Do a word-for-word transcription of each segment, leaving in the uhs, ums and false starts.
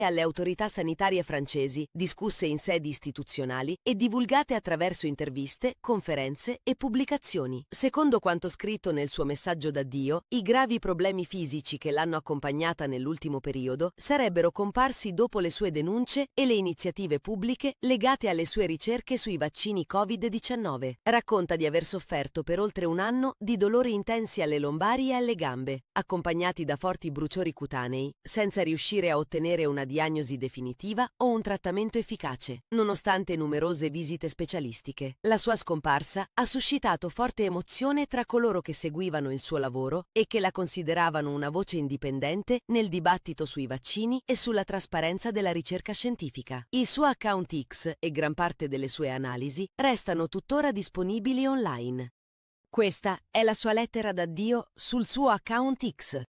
alle autorità sanitarie francesi, discusse in sedi istituzionali e divulgate attraverso interviste, conferenze e pubblicazioni. Secondo quanto scritto nel suo messaggio d'addio, i gravi problemi fisici che l'hanno accompagnata nell'ultimo periodo sarebbero comparsi dopo le sue denunce e le iniziative pubbliche legate alle sue ricerche sui vaccini covid diciannove. Racconta di aver sofferto per oltre un anno di dolori intensi alle lombari e alle gambe, accompagnati da forti bruciori cutanei, senza riuscire a ottenere una diagnosi definitiva o un trattamento efficace, nonostante numerose visite specialistiche. La sua scomparsa ha suscitato forte emozione tra coloro che seguivano il suo lavoro e che la consideravano una voce indipendente nel dibattito sui vaccini e sulla trasparenza della ricerca scientifica. Il suo account X e gran parte delle sue analisi restano tuttora disponibili online. Questa è la sua lettera d'addio sul suo account X.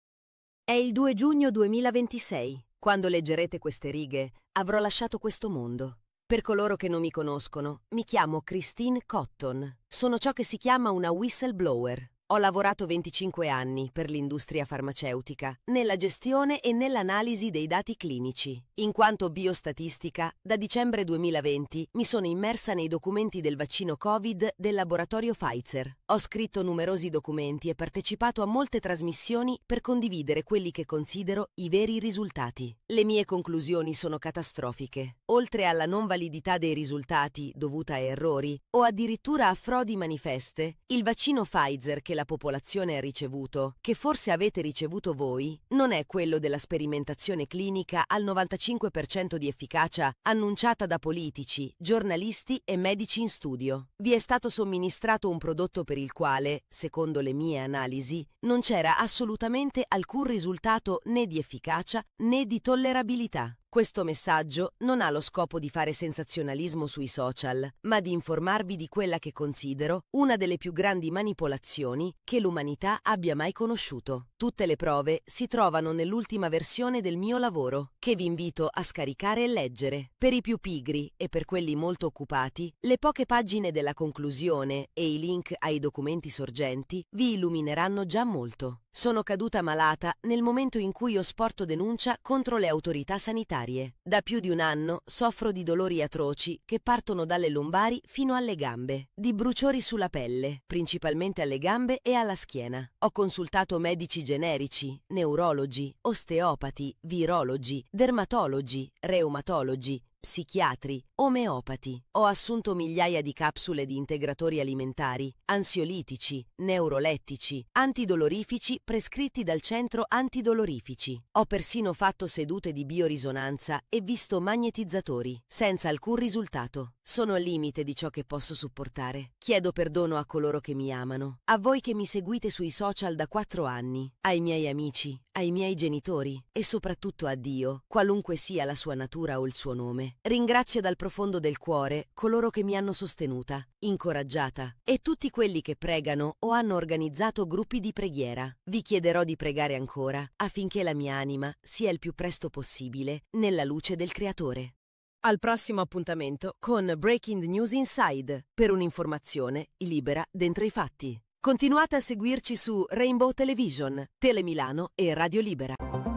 È il due giugno duemilaventisei. Quando leggerete queste righe, avrò lasciato questo mondo. Per coloro che non mi conoscono, mi chiamo Christine Cotton. Sono ciò che si chiama una whistleblower. Ho lavorato venticinque anni per l'industria farmaceutica, nella gestione e nell'analisi dei dati clinici. In quanto biostatistica, da dicembre duemilaventi mi sono immersa nei documenti del vaccino Covid del laboratorio Pfizer. Ho scritto numerosi documenti e partecipato a molte trasmissioni per condividere quelli che considero i veri risultati. Le mie conclusioni sono catastrofiche. Oltre alla non validità dei risultati dovuta a errori o addirittura a frodi manifeste, il vaccino Pfizer che la popolazione ha ricevuto, che forse avete ricevuto voi, non è quello della sperimentazione clinica al novantacinque per cento di efficacia annunciata da politici, giornalisti e medici in studio. Vi è stato somministrato un prodotto per il quale, secondo le mie analisi, non c'era assolutamente alcun risultato né di efficacia né di tollerabilità. Questo messaggio non ha lo scopo di fare sensazionalismo sui social, ma di informarvi di quella che considero una delle più grandi manipolazioni che l'umanità abbia mai conosciuto. Tutte le prove si trovano nell'ultima versione del mio lavoro, che vi invito a scaricare e leggere. Per i più pigri e per quelli molto occupati, le poche pagine della conclusione e i link ai documenti sorgenti vi illumineranno già molto. Sono caduta malata nel momento in cui ho sporto denuncia contro le autorità sanitarie. Da più di un anno soffro di dolori atroci che partono dalle lombari fino alle gambe, di bruciori sulla pelle, principalmente alle gambe e alla schiena. Ho consultato medici generici, neurologi, osteopati, virologi, dermatologi, reumatologi, psichiatri, omeopati. Ho assunto migliaia di capsule di integratori alimentari, ansiolitici, neurolettici, antidolorifici prescritti dal centro antidolorifici. Ho persino fatto sedute di biorisonanza e visto magnetizzatori, senza alcun risultato. Sono al limite di ciò che posso supportare. Chiedo perdono a coloro che mi amano, a voi che mi seguite sui social da quattro anni, ai miei amici, ai miei genitori e soprattutto a Dio, qualunque sia la sua natura o il suo nome. Ringrazio dal profondo del cuore coloro che mi hanno sostenuta, incoraggiata e tutti quelli che pregano o hanno organizzato gruppi di preghiera. Vi chiederò di pregare ancora affinché la mia anima sia il più presto possibile nella luce del Creatore. Al prossimo appuntamento con Breaking News Inside, per un'informazione libera dentro i fatti. Continuate a seguirci su Rainbow Television, Tele Milano e Radio Libera.